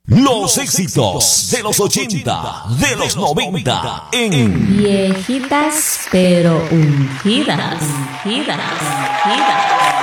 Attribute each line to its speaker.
Speaker 1: Los éxitos de los 80, de los 90 en
Speaker 2: Viejitas pero ungidas, ungidas, ungidas.